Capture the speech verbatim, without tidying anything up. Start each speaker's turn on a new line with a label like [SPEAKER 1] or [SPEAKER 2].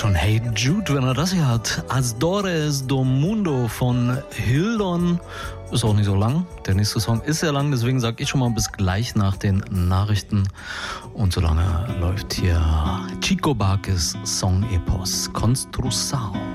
[SPEAKER 1] schon Hey Jude, wenn er das hier hat. Azores do Mundo von Hildon. Ist auch nicht so lang. Der nächste Song ist sehr lang, deswegen sage ich schon mal bis gleich nach den Nachrichten. Und solange läuft hier Chico Buarque's Song Epos Construção.